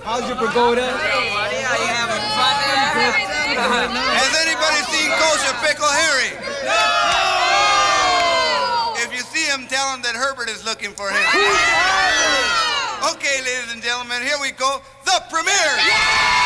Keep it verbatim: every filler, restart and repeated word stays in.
How's your pagoda? Hey, buddy, are you having fun there? Has anybody seen Kosher Pickle Harry? No! If you see him, tell him that Herbert is looking for him. Okay, ladies and gentlemen, here we go. The premiere!